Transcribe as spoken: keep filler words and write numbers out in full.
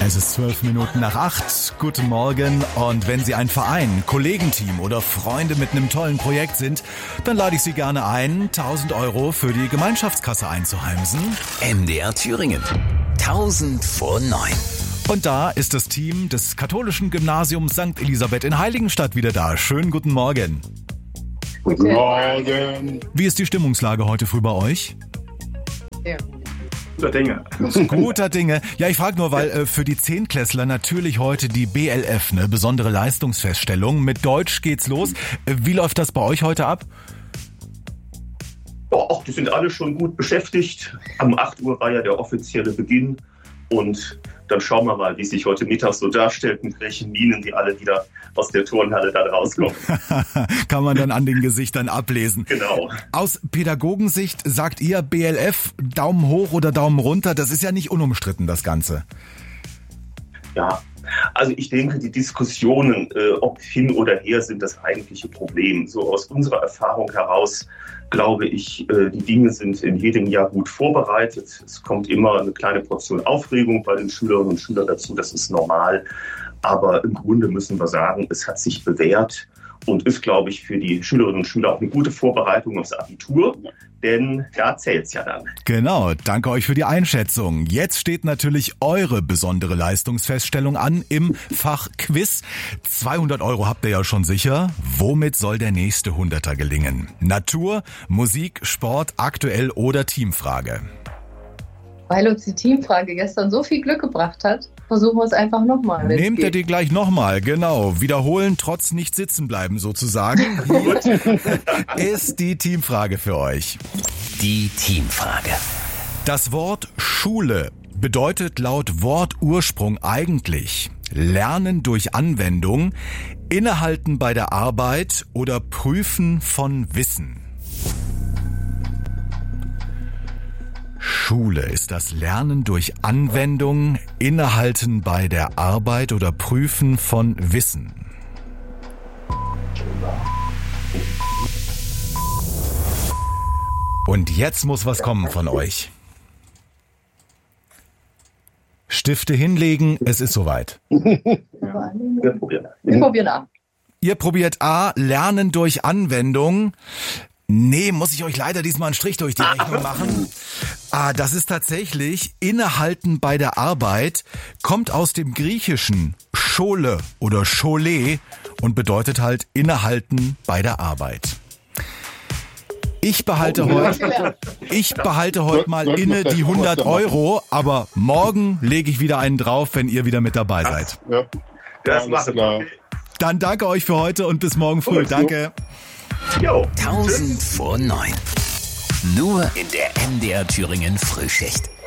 Es ist zwölf Minuten nach acht. Guten Morgen. Und wenn Sie ein Verein, Kollegenteam oder Freunde mit einem tollen Projekt sind, dann lade ich Sie gerne ein, tausend Euro für die Gemeinschaftskasse einzuheimsen. M D R Thüringen. tausend vor neun. Und da ist das Team des katholischen Gymnasiums Sankt Elisabeth in Heiligenstadt wieder da. Schönen guten Morgen. Guten Morgen. Wie ist die Stimmungslage heute früh bei euch? Ja. Guter Dinge. Guter Dinge. Ja, ich frage nur, weil äh, für die Zehntklässler natürlich heute die B L F, eine besondere Leistungsfeststellung. Mit Deutsch geht's los. Äh, wie läuft das bei euch heute ab? Oh, die sind alle schon gut beschäftigt. Um acht Uhr war ja der offizielle Beginn. Und dann schauen wir mal, wie sich heute Mittag so darstellt, mit welchen Minen die alle wieder aus der Turnhalle da rauskommen. Kann man dann an den Gesichtern ablesen. Genau. Aus Pädagogensicht sagt ihr B L F Daumen hoch oder Daumen runter? Das ist ja nicht unumstritten, das Ganze. Ja, also ich denke, die Diskussionen, äh, ob hin oder her, sind das eigentliche Problem. So aus unserer Erfahrung heraus glaube ich, äh, die Dinge sind in jedem Jahr gut vorbereitet. Es kommt immer eine kleine Portion Aufregung bei den Schülerinnen und Schülern dazu, das ist normal. Aber im Grunde müssen wir sagen, es hat sich bewährt und ist, glaube ich, für die Schülerinnen und Schüler auch eine gute Vorbereitung aufs Abitur, denn da zählt's ja dann. Genau, danke euch für die Einschätzung. Jetzt steht natürlich eure besondere Leistungsfeststellung an im Fach Quiz. zweihundert Euro habt ihr ja schon sicher. Womit soll der nächste Hunderter gelingen? Natur, Musik, Sport, aktuell oder Teamfrage? Weil uns die Teamfrage gestern so viel Glück gebracht hat, versuchen wir es einfach nochmal. Nehmt ihr die gleich nochmal, genau. Wiederholen, trotz nicht sitzen bleiben sozusagen. Hier ist die Teamfrage für euch. Die Teamfrage. Das Wort Schule bedeutet laut Wortursprung eigentlich Lernen durch Anwendung, Innehalten bei der Arbeit oder Prüfen von Wissen. Schule ist das Lernen durch Anwendung, Innehalten bei der Arbeit oder Prüfen von Wissen. Und jetzt muss was kommen von euch. Stifte hinlegen, es ist soweit. Wir probieren. Wir probieren A. Ihr probiert A, Lernen durch Anwendung. Nee, muss ich euch leider diesmal einen Strich durch die Rechnung machen. Ah, das ist tatsächlich Innehalten bei der Arbeit, kommt aus dem Griechischen Schole oder Schole und bedeutet halt Innehalten bei der Arbeit. Ich behalte heute, ich behalte heute mal inne die hundert Euro, aber morgen lege ich wieder einen drauf, wenn ihr wieder mit dabei seid. Ja, Das macht klar. Dann danke euch für heute und bis morgen früh. Danke. Jo. tausend vor neun. Nur in der M D R Thüringen Frühschicht.